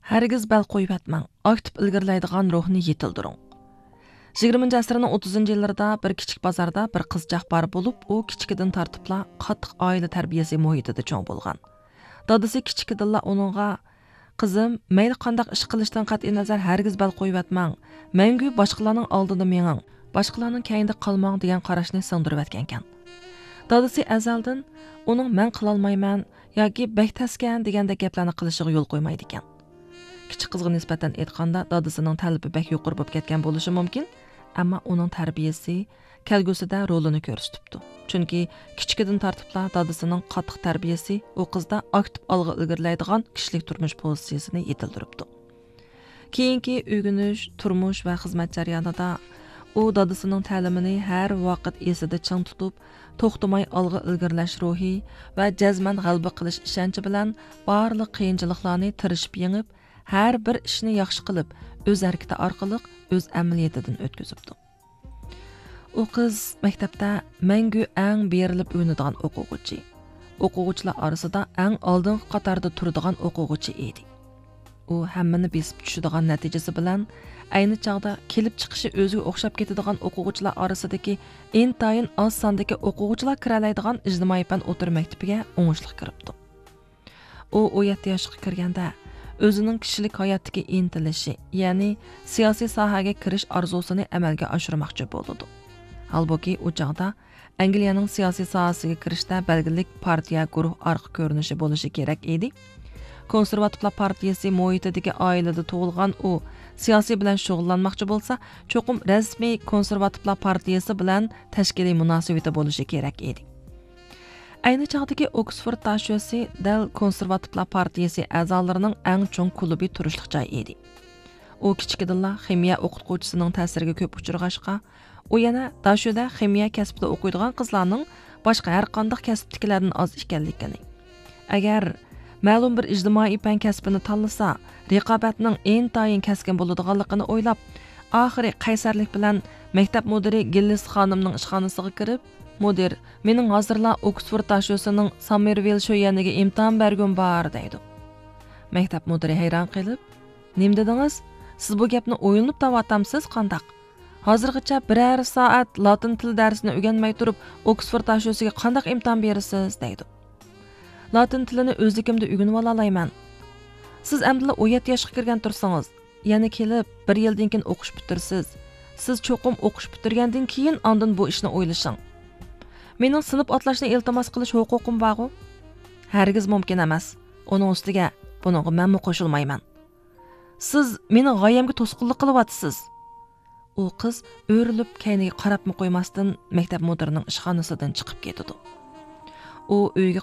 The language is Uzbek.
Hargiz bel qo'yib atmang. Aktiv ilgirlaydigan ruhni yetildiring. 20 asrning 30-yillarida bir kichik bozorda bir qizchaq bor bo'lib, u kichikidan tartibla qattiq oila tarbiyasi muhitida cho'ng bo'lgan. Dadasi kichikidilla uningga "Qizim, mayli qandaq ish qilishdan qat'iy nazar hargiz bel qo'yib atmang. Mangu boshqalarning oldida mening, boshqalarning keyinda qolmang" degan qarashni singdirib atgan ekan. Dadasi azaldan uning "men qila olmayman" yoki "bek taskan" degandek gaplarni qilishiga yo'l qo'ymaydi ekan. Kichik qizga nisbatan aytganda dadasining talabi bek yuqori bo'lib ketgan bo'lishi mumkin, ammo uning tarbiyasi kelgusida rolini ko'rsatibdi. Chunki kichikidan tartibla dadasining qattiq tarbiyasi u qizda aktiv olg'a ilgirlaydigan kishilik turmush pozitsiyasini yetildiribdi. Keyingi o'rganish, turmush va xizmat jarayonida u dadasining ta'limini har vaqt esida ching tutib, to'xtamay olg'a ilgirlash ruhi va jazman g'alaba qilish ishonchi bilan barliq qiyinchiliklarni tirishib yengib, har bir ishni yaxshi qilib, o'z harakati orqali o'z amaliyatidan o'tkazibdi. U qiz maktabda mangu eng berilib o'ynadigan o'quvchi. O'quvchilar orasida eng oldingi qatorda turadigan o'quvchi edi. U hammani besib tushadigan natijasi bilan ayni chog'da kelib chiqishi o'ziga o'xshab ketadigan o'quvchilar orasidagi intayin oz sondagi o'quvchilar kiralaydigan ijtimoiy fan o'tir maktabiga o'ngishli kiribdi. U 17 yoshga kirganda o'zining kishilik hayotdagi intilishi, ya'ni siyosiy sohaga kirish orzusini amalga oshirmoqchi bo'ldi. Halbuki u chog'da Angliyaning siyosiy sohasiga kirishda belgilik partiya guruh orqa ko'rinishi bo'lishi kerak edi. Konservativlar partiyasi muhitidagi oilada tug'ilgan u siyosiy bilan shug'ullanmoqchi bo'lsa, cho'qim rasmiy konservativlar partiyasi bilan tashkiliy munosabati bo'lishi kerak edi. Ayni chog'dagi Oksford tashuvasi dal konservativlar partiyasi a'zolarining eng cho'ng klubi turishliq joy edi. U kichikidilla ximiya o'qituvchisining ta'siriga ko'p uchrag'ashqa, u yana dashuda ximiya kasbida o'qiydigan qizlarning boshqa har qanday kasbdagilardan oz ekanligini. Agar ma'lum bir ijtimoiy fan kasbini tanlasa, raqobatning intayin kaskin bo'ladiganligini o'ylab, oxiri qaysarlik bilan maktab mudiri Gillis xonimning ishxonasiga kirib, "Mudir, mening hozirla Oksford tashusining Somerville sho'yaniga imtihon bergum bor" deydi. Maktab mudiri hayron qilib, "Nim dedingiz? Siz bu gapni o'yinib tavatamsiz qandaq? Hozirgacha biror soat latin til darsini o'rganmay turib, Oksford tashusiga qandaq imtihon berasiz" deydi. Latin tilini o'zligimda o'rganib olayman. Siz amdila 17 yoshga kirgan tursangiz, yana kelib 1 yildan keyin o'qish bitirsiz. Siz cho'qim o'qish bitirgandan keyin ondan bu ishni o'ylashing. Mening sinf atlashni iltimos qilish huquqim bor-ku? Hargiz mumkin emas. Uning ustiga buningga men qo'shilmayman. Siz meni g'oyamga to'sqinlik qilyapsiz. U qiz o'rilib kayniga qarabmi qo'ymasdan maktab mudirining ishxonasidan chiqib ketdi. U uyga